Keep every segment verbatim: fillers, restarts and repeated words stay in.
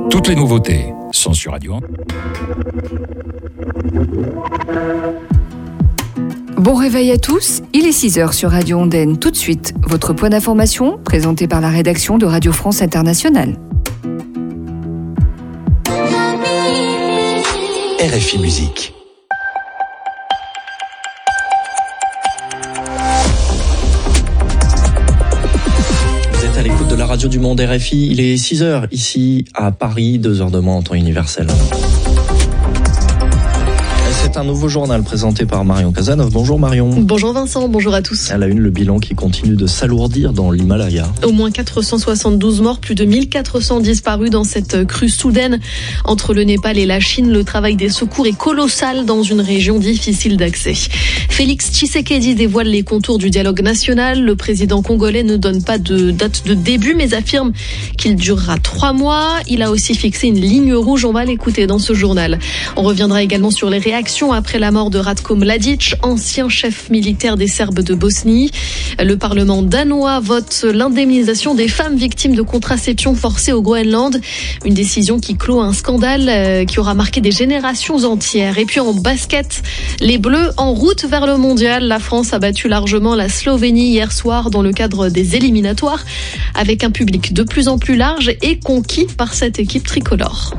Toutes les nouveautés sont sur Radio Antenne. Bon réveil à tous, il est six heures sur Radio Ondaine. Tout de suite, votre point d'information présenté par la rédaction de Radio France Internationale. R F I Musique. Vous êtes à l'écoute de la radio du monde R F I, il est six heures ici à Paris, deux heures de moins en temps universel. C'est un nouveau journal présenté par Marion Cazeneuve. Bonjour Marion. Bonjour Vincent, bonjour à tous. À la une, le bilan qui continue de s'alourdir dans l'Himalaya. Au moins quatre cent soixante-douze morts, plus de mille quatre cents disparus dans cette crue soudaine. Entre le Népal et la Chine, le travail des secours est colossal dans une région difficile d'accès. Félix Tshisekedi dévoile les contours du dialogue national. Le président congolais ne donne pas de date de début, mais affirme qu'il durera trois mois. Il a aussi fixé une ligne rouge. On va l'écouter dans ce journal. On reviendra également sur les réactions après la mort de Ratko Mladic, ancien chef militaire des Serbes de Bosnie. Le Parlement danois vote l'indemnisation des femmes victimes de contraception forcée au Groenland. Une décision qui clôt un scandale qui aura marqué des générations entières. Et puis en basket, les Bleus en route vers le mondial. La France a battu largement la Slovénie hier soir dans le cadre des éliminatoires, avec un public de plus en plus large et conquis par cette équipe tricolore.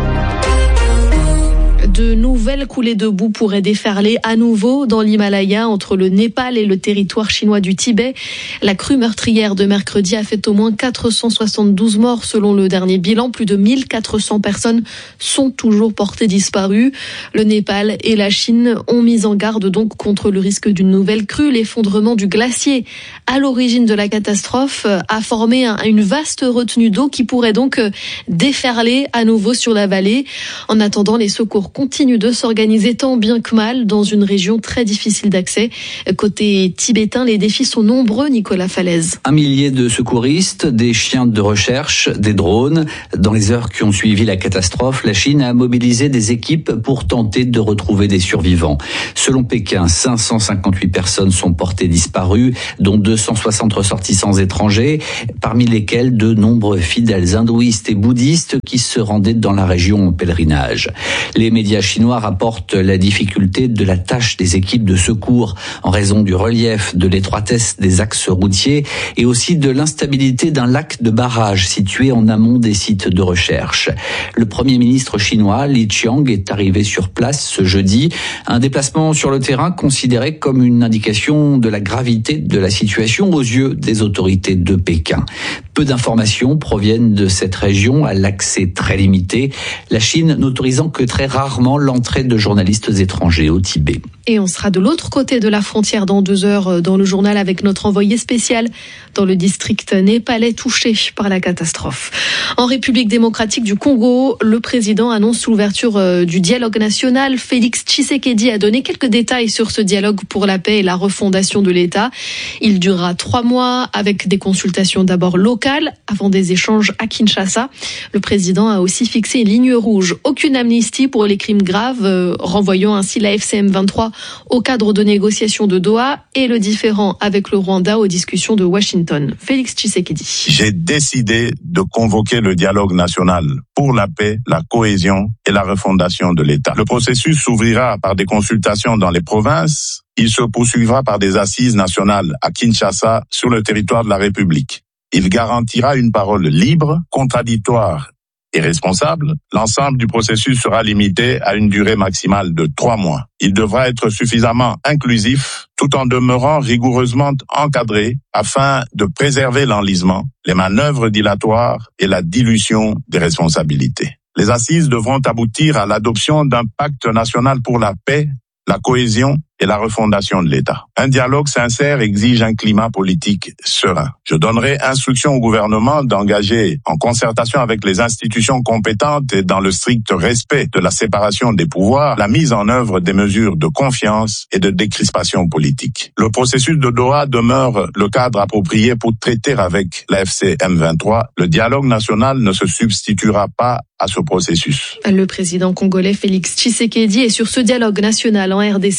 De nouvelles coulées de boue pourraient déferler à nouveau dans l'Himalaya entre le Népal et le territoire chinois du Tibet. La crue meurtrière de mercredi a fait au moins quatre cent soixante-douze morts selon le dernier bilan. Plus de mille quatre cents personnes sont toujours portées disparues. Le Népal et la Chine ont mis en garde donc contre le risque d'une nouvelle crue. L'effondrement du glacier à l'origine de la catastrophe a formé un, une vaste retenue d'eau qui pourrait donc déferler à nouveau sur la vallée. En attendant, les secours continue de s'organiser tant bien que mal dans une région très difficile d'accès. Côté tibétain, les défis sont nombreux, Nicolas Falaise. Un millier de secouristes, des chiens de recherche, des drones. Dans les heures qui ont suivi la catastrophe, la Chine a mobilisé des équipes pour tenter de retrouver des survivants. Selon Pékin, cinq cent cinquante-huit personnes sont portées disparues, dont deux cent soixante ressortissants étrangers, parmi lesquels de nombreux fidèles hindouistes et bouddhistes qui se rendaient dans la région en pèlerinage. Les Les médias chinois rapportent la difficulté de la tâche des équipes de secours en raison du relief, de l'étroitesse des axes routiers et aussi de l'instabilité d'un lac de barrage situé en amont des sites de recherche. Le Premier ministre chinois, Li Qiang, est arrivé sur place ce jeudi. Un déplacement sur le terrain considéré comme une indication de la gravité de la situation aux yeux des autorités de Pékin. Peu d'informations proviennent de cette région à l'accès très limité, la Chine n'autorisant que très rarement l'entrée de journalistes étrangers au Tibet. Et on sera de l'autre côté de la frontière dans deux heures dans le journal avec notre envoyé spécial dans le district népalais touché par la catastrophe. En République démocratique du Congo, le président annonce l'ouverture du dialogue national. Félix Tshisekedi a donné quelques détails sur ce dialogue pour la paix et la refondation de l'État. Il durera trois mois avec des consultations d'abord locales avant des échanges à Kinshasa. Le président a aussi fixé une ligne rouge. Aucune amnistie pour les crimes graves, euh, renvoyant ainsi la F C M vingt-trois au cadre de négociations de Doha et le différend avec le Rwanda aux discussions de Washington. Félix Tshisekedi. J'ai décidé de convoquer le dialogue national pour la paix, la cohésion et la refondation de l'État. Le processus s'ouvrira par des consultations dans les provinces. Il se poursuivra par des assises nationales à Kinshasa sur le territoire de la République. Il garantira une parole libre, contradictoire et responsable. L'ensemble du processus sera limité à une durée maximale de trois mois. Il devra être suffisamment inclusif tout en demeurant rigoureusement encadré afin de préserver l'enlisement, les manœuvres dilatoires et la dilution des responsabilités. Les assises devront aboutir à l'adoption d'un pacte national pour la paix, la cohésion et la refondation de l'État. Un dialogue sincère exige un climat politique serein. Je donnerai instruction au gouvernement d'engager, en concertation avec les institutions compétentes et dans le strict respect de la séparation des pouvoirs, la mise en œuvre des mesures de confiance et de décrispation politique. Le processus de Doha demeure le cadre approprié pour traiter avec la F C M vingt-trois. Le dialogue national ne se substituera pas à ce processus. Le président congolais Félix Tshisekedi est sur ce dialogue national en R D C. Vous retrouvez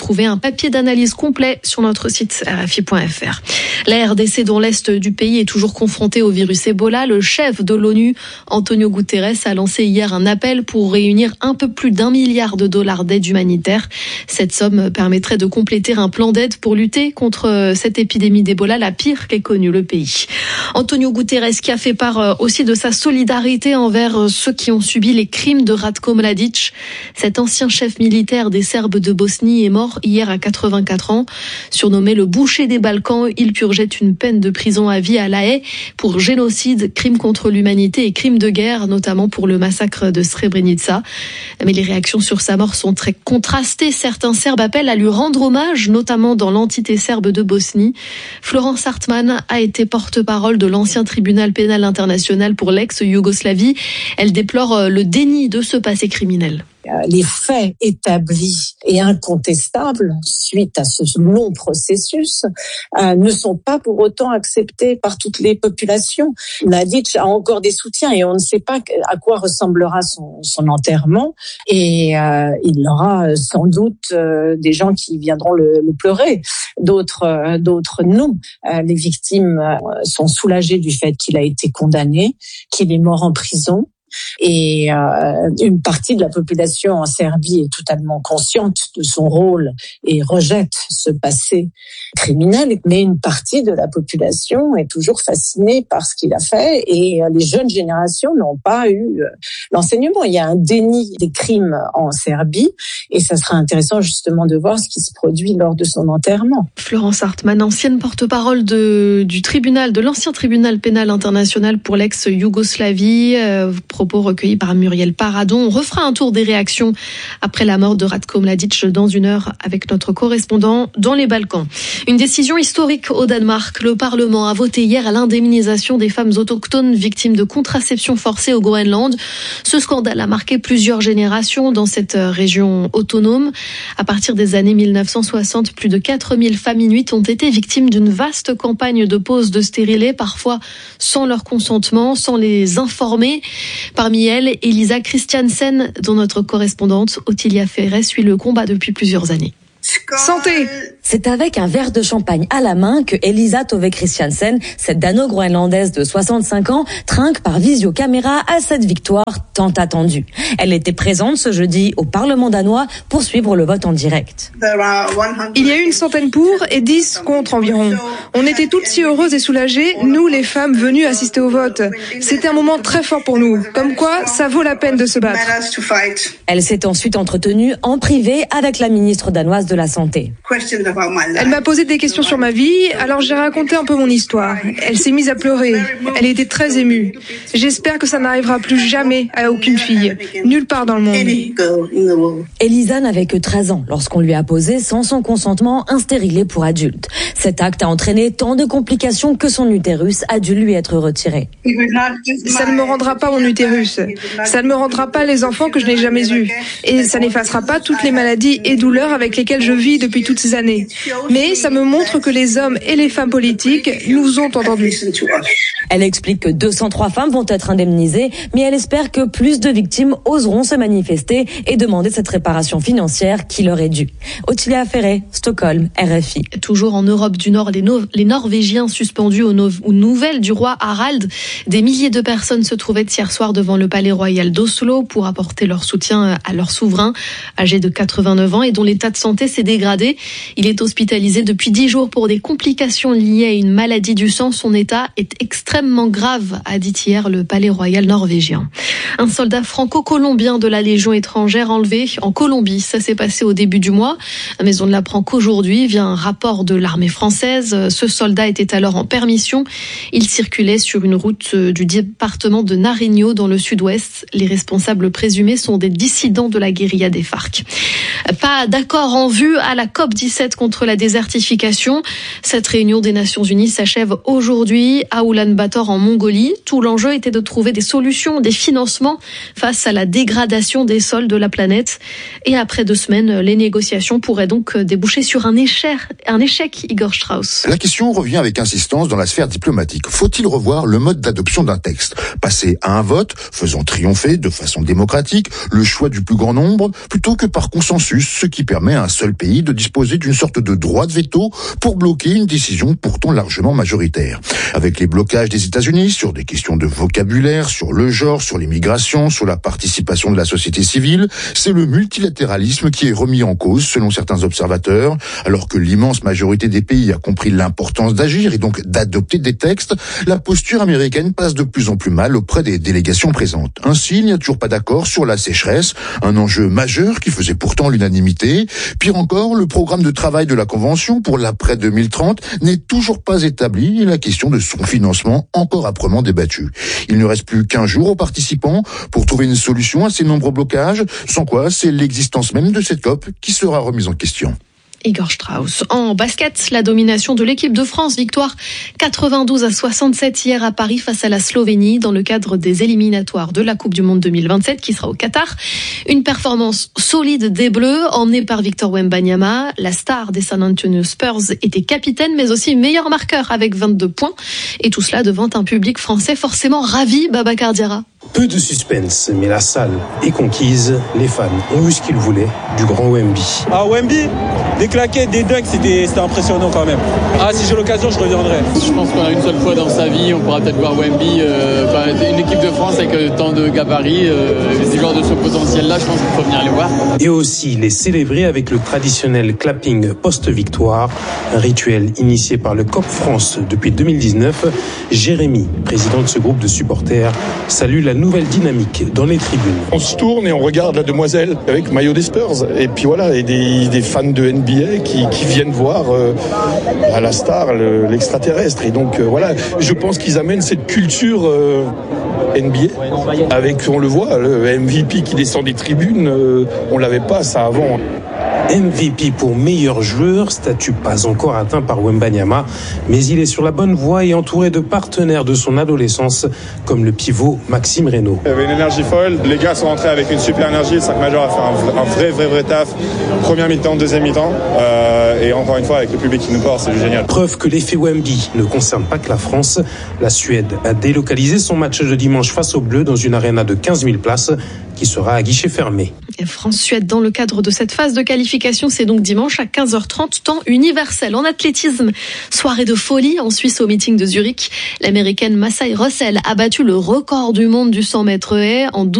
retrouver un papier d'analyse complet sur notre site R F I point F R. La R D C, dont l'Est du pays est toujours confronté au virus Ebola, le chef de l'ONU, Antonio Guterres, a lancé hier un appel pour réunir un peu plus d'un milliard de dollars d'aide humanitaire. Cette somme permettrait de compléter un plan d'aide pour lutter contre cette épidémie d'Ebola, la pire qu'ait connue le pays. Antonio Guterres qui a fait part aussi de sa solidarité envers ceux qui ont subi les crimes de Ratko Mladic. Cet ancien chef militaire des Serbes de Bosnie est mort hier à quatre-vingt-quatre ans. Surnommé le boucher des Balkans, il purgeait une peine de prison à vie à La Haye pour génocide, crime contre l'humanité et crime de guerre, notamment pour le massacre de Srebrenica. Mais les réactions sur sa mort sont très contrastées. Certains Serbes appellent à lui rendre hommage, notamment dans l'entité serbe de Bosnie. Florence Hartmann a été porte-parole de l'ancien tribunal pénal international pour l'ex-Yougoslavie. Elle déplore le déni de ce passé criminel. Les faits établis et incontestables suite à ce long processus euh, ne sont pas pour autant acceptés par toutes les populations. Mladic a encore des soutiens et on ne sait pas à quoi ressemblera son, son enterrement et euh, il y aura sans doute euh, des gens qui viendront le, le pleurer, d'autres euh, d'autres non. Euh, les victimes euh, sont soulagées du fait qu'il a été condamné, qu'il est mort en prison. Et euh, une partie de la population en Serbie est totalement consciente de son rôle et rejette ce passé criminel, mais une partie de la population est toujours fascinée par ce qu'il a fait et les jeunes générations n'ont pas eu l'enseignement. Il y a un déni des crimes en Serbie et ça sera intéressant justement de voir ce qui se produit lors de son enterrement. Florence Hartmann, ancienne porte-parole de, du tribunal, de l'ancien tribunal pénal international pour l'ex-Yougoslavie, euh, propos recueillis par Muriel Paradon. On refera un tour des réactions après la mort de Ratko Mladic dans une heure avec notre correspondant dans les Balkans. Une décision historique au Danemark. Le Parlement a voté hier à l'indemnisation des femmes autochtones victimes de contraception forcée au Groenland. Ce scandale a marqué plusieurs générations dans cette région autonome. À partir des années mille neuf cent soixante, plus de quatre mille femmes inuites ont été victimes d'une vaste campagne de pose de stérilés, parfois sans leur consentement, sans les informer. Parmi elles, Elisa Christiansen, dont notre correspondante Ottilia Ferret suit le combat depuis plusieurs années. Santé! C'est avec un verre de champagne à la main que Elisa Tove Christiansen, cette dano-groenlandaise de soixante-cinq ans, trinque par visiocaméra à cette victoire tant attendue. Elle était présente ce jeudi au Parlement danois pour suivre le vote en direct. Il y a eu une centaine pour et dix contre environ. On était toutes si heureuses et soulagées, nous les femmes venues assister au vote. C'était un moment très fort pour nous, comme quoi ça vaut la peine de se battre. Elle s'est ensuite entretenue en privé avec la ministre danoise de la Santé. Elle m'a posé des questions sur ma vie, alors j'ai raconté un peu mon histoire. Elle s'est mise à pleurer. Elle était très émue. J'espère que ça n'arrivera plus jamais à aucune fille, nulle part dans le monde. Elisa n'avait que treize ans lorsqu'on lui a posé, sans son consentement, un stérilet pour adulte. Cet acte a entraîné tant de complications que son utérus a dû lui être retiré. Ça ne me rendra pas mon utérus. Ça ne me rendra pas les enfants que je n'ai jamais eus. Et ça n'effacera pas toutes les maladies et douleurs avec lesquelles je vis depuis toutes ces années. Mais ça me montre que les hommes et les femmes politiques nous ont entendus. Elle explique que deux cent trois femmes vont être indemnisées, mais elle espère que plus de victimes oseront se manifester et demander cette réparation financière qui leur est due. Ottilia Ferret, Stockholm, R F I. Toujours en Europe du Nord, les, no- les Norvégiens suspendus aux, no- aux nouvelles du roi Harald. Des milliers de personnes se trouvaient hier soir devant le palais royal d'Oslo pour apporter leur soutien à leur souverain, âgé de quatre-vingt-neuf ans et dont l'état de santé s'est dégradé. Il est hospitalisé depuis dix jours pour des complications liées à une maladie du sang. Son état est extrêmement grave, a dit hier le palais royal norvégien. Un soldat franco-colombien de la Légion étrangère enlevé en Colombie. Ça s'est passé au début du mois, mais on ne l'apprend qu'aujourd'hui via un rapport de l'armée française. Ce soldat était alors en permission. Il circulait sur une route du département de Nariño dans le sud-ouest. Les responsables présumés sont des dissidents de la guérilla des FARC. Pas d'accord en vue à la COP dix-sept contre la désertification. Cette réunion des Nations Unies s'achève aujourd'hui à Oulan-Bator en Mongolie. Tout l'enjeu était de trouver des solutions, des financements financement face à la dégradation des sols de la planète. Et après deux semaines, les négociations pourraient donc déboucher sur un échec, un échec, Igor Strauss. La question revient avec insistance dans la sphère diplomatique. Faut-il revoir le mode d'adoption d'un texte ? Passer à un vote, faisant triompher de façon démocratique le choix du plus grand nombre, plutôt que par consensus, ce qui permet à un seul pays de disposer d'une sorte de droit de veto pour bloquer une décision pourtant largement majoritaire. Avec les blocages des États-Unis sur des questions de vocabulaire, sur le genre, sur l'immigration, sur la participation de la société civile, c'est le multilatéralisme qui est remis en cause selon certains observateurs, alors que l'immense majorité des pays a compris l'importance d'agir et donc d'adopter des textes, la posture américaine passe de plus en plus mal auprès des délégations présentes. Ainsi, il n'y a toujours pas d'accord sur la sécheresse, un enjeu majeur qui faisait pourtant l'unanimité. Pire encore, le programme de travail de la Convention pour l'après deux mille trente n'est toujours pas établi et la question de son financement encore âprement débattue. Il ne reste plus qu'un jour aux participants pour trouver une solution à ces nombreux blocages, sans quoi c'est l'existence même de cette COP qui sera remise en question. Igor Strauss. En basket, la domination de l'équipe de France, victoire quatre-vingt-douze à soixante-sept hier à Paris face à la Slovénie dans le cadre des éliminatoires de la Coupe du Monde deux mille vingt-sept qui sera au Qatar. Une performance solide des Bleus emmenée par Victor Wembanyama. La star des San Antonio Spurs était capitaine mais aussi meilleur marqueur avec vingt-deux points. Et tout cela devant un public français forcément ravi, Babacar Diarra. Peu de suspense, mais la salle est conquise. Les fans ont eu ce qu'ils voulaient du grand Wemby. Ah, Wemby, des claquettes, des dunks, c'était, c'était impressionnant quand même. Ah, si j'ai l'occasion, je reviendrai. Je pense qu'on a une seule fois dans sa vie, on pourra peut-être voir Wemby. Euh, bah, une équipe de France avec euh, tant de gabarits, euh, des joueurs de ce potentiel-là, je pense qu'il faut venir les voir. Et aussi les célébrer avec le traditionnel clapping post-victoire, un rituel initié par le C O P France depuis deux mille dix-neuf. Jérémy, président de ce groupe de supporters, salue la nouvelle dynamique dans les tribunes. On se tourne et on regarde la demoiselle avec maillot des Spurs. Et puis voilà, et des, des fans de N B A qui, qui viennent voir euh, à la star, le, l'extraterrestre. Et donc euh, voilà, je pense qu'ils amènent cette culture euh, N B A. Avec, on le voit, le M V P qui descend des tribunes, euh, on l'avait pas ça avant. M V P pour meilleur joueur, statut pas encore atteint par Wembanyama, mais il est sur la bonne voie et entouré de partenaires de son adolescence, comme le pivot Maxime Reynaud. Il y avait une énergie folle, les gars sont rentrés avec une super énergie, le cinq majeur a fait un, un vrai, vrai, vrai taf, première mi-temps, deuxième mi-temps, euh, et encore une fois avec le public qui nous porte, c'est génial. Preuve que l'effet Wemby ne concerne pas que la France, la Suède a délocalisé son match de dimanche face aux Bleus dans une arena de quinze mille places, qui sera à guichet fermé. France-Suède dans le cadre de cette phase de qualification, c'est donc dimanche à quinze heures trente, temps universel. En athlétisme, soirée de folie en Suisse au meeting de Zurich. L'américaine Massai Russell a battu le record du monde du cent mètres haies en douze